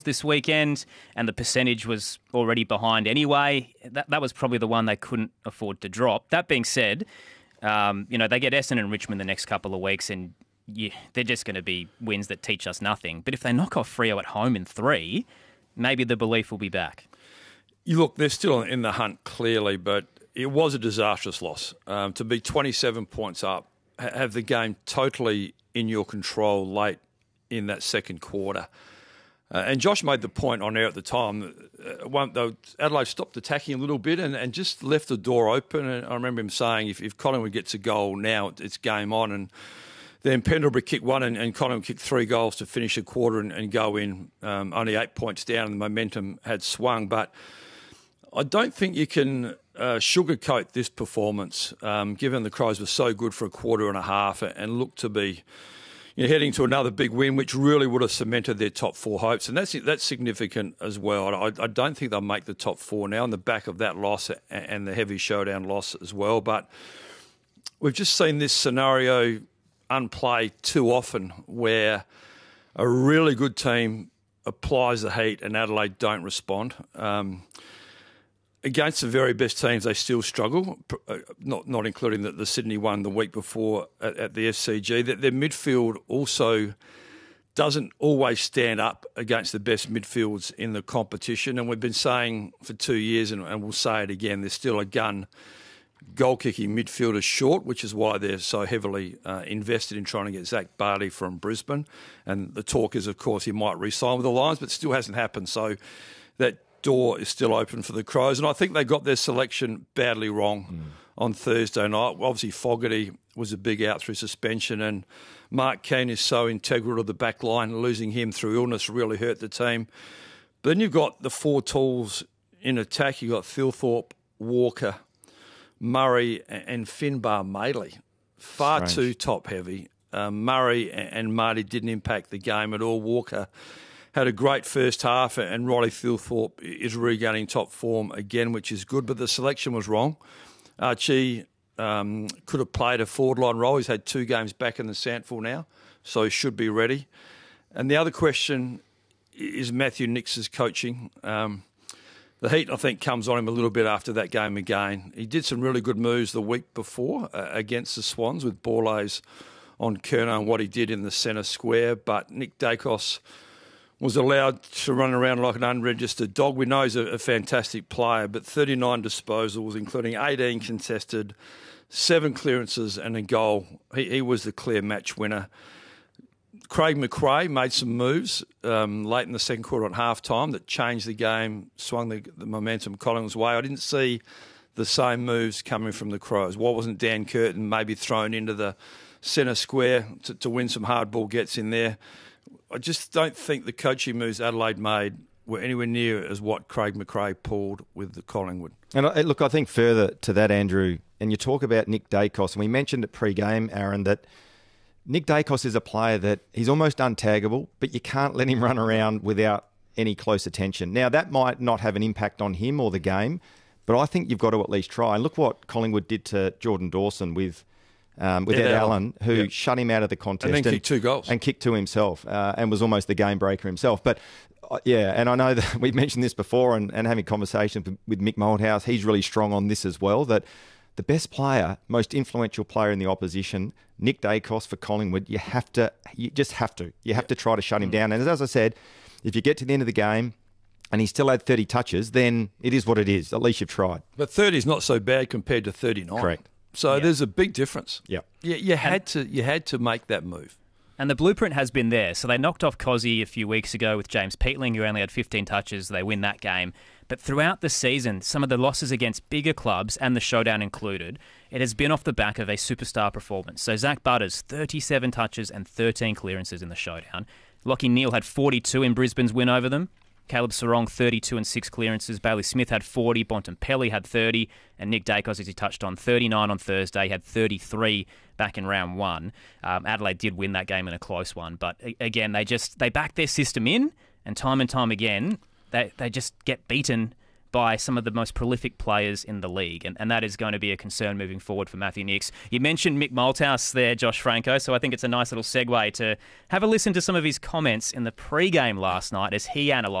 this weekend, and the percentage was already behind anyway. That was probably the one they couldn't afford to drop. That being said, they get Essendon and Richmond the next couple of weeks, and they're just going to be wins that teach us nothing. But if they knock off Freo at home in 3, maybe the belief will be back. You look, they're still in the hunt clearly, but it was a disastrous loss. To be 27 points up, have the game totally in your control late in that second quarter. And Josh made the point on air at the time. Adelaide stopped attacking a little bit and just left the door open. And I remember him saying, if Collingwood gets a goal now, it's game on. And then Pendlebury kicked one and Collingwood kicked 3 goals to finish a quarter and go in, only 8 points down, and the momentum had swung. But I don't think you can sugarcoat this performance, given the Crows were so good for a quarter and a half and looked to be heading to another big win, which really would have cemented their top 4 hopes. And that's significant as well. I don't think they'll make the top 4 now on the back of that loss and the heavy showdown loss as well. But we've just seen this scenario unplay too often where a really good team applies the heat and Adelaide don't respond. Against the very best teams, they still struggle, not including the Sydney one the week before at the SCG. Their midfield also doesn't always stand up against the best midfields in the competition. And we've been saying for 2 years, and we'll say it again, there's still a gun goal-kicking midfielders short, which is why they're so heavily invested in trying to get Zach Barty from Brisbane. And the talk is, of course, he might re-sign with the Lions, but it still hasn't happened. So that door is still open for the Crows. And I think they got their selection badly wrong on Thursday night. Obviously, Fogarty was a big out through suspension, and Mark Keane is so integral to the back line. Losing him through illness really hurt the team. But then you've got the 4 tools in attack. You've got Thilthorpe, Walker, Murray and Finbar Maley. Far too top-heavy. Murray and Marty didn't impact the game at all. Walker had a great first half, and Riley Thilthorpe is regaining top form again, which is good, but the selection was wrong. Archie could have played a forward-line role. He's had 2 games back in the Sandful now, so he should be ready. And the other question is Matthew Nix's coaching. The heat, I think, comes on him a little bit after that game again. He did some really good moves the week before against the Swans with Borlase on Kerno and what he did in the centre square, but Nick Dacos was allowed to run around like an unregistered dog. We know he's a fantastic player, but 39 disposals, including 18 contested, 7 clearances and a goal. He was the clear match winner. Craig McRae made some moves late in the second quarter at halftime that changed the game, swung the momentum Collingwood's way. I didn't see the same moves coming from the Crows. Why wasn't Dan Curtin maybe thrown into the centre square to win some hard ball gets in there? I just don't think the coaching moves Adelaide made were anywhere near as what Craig McRae pulled with the Collingwood. And look, I think further to that, Andrew, and you talk about Nick Dacos, and we mentioned at pre-game, Aaron, that Nick Dacos is a player that he's almost untaggable, but you can't let him run around without any close attention. Now, that might not have an impact on him or the game, but I think you've got to at least try. And look what Collingwood did to Jordan Dawson with Ed Allen, who shut him out of the contest. And then kicked 2 goals. And kicked 2 himself, and was almost the game breaker himself. But, and I know that we've mentioned this before and having conversations with Mick Moldhouse, he's really strong on this as well, that the best player, most influential player in the opposition, Nick Dacos for Collingwood, you have to try to shut him down. And as I said, if you get to the end of the game and he still had 30 touches, then it is what it is. At least you've tried. But 30 is not so bad compared to 39. Correct. So there's a big difference. Yeah. You had to make that move. And the blueprint has been there. So they knocked off Cozzy a few weeks ago with James Peatling, who only had 15 touches. They win that game. But throughout the season, some of the losses against bigger clubs, and the showdown included, it has been off the back of a superstar performance. So Zach Butters, 37 touches and 13 clearances in the showdown. Lachie Neale had 42 in Brisbane's win over them. Caleb Sarong, 32 and 6 clearances. Bailey Smith had 40. Bontempelli had 30. And Nick Dacos, as he touched on, 39 on Thursday, had 33 back in round 1. Adelaide did win that game in a close one. But again, they back their system in, and time again, they just get beaten by some of the most prolific players in the league, and that is going to be a concern moving forward for Matthew Nicks. You mentioned Mick Malthouse there, Josh Franco, so I think it's a nice little segue to have a listen to some of his comments in the pre-game last night as he analysed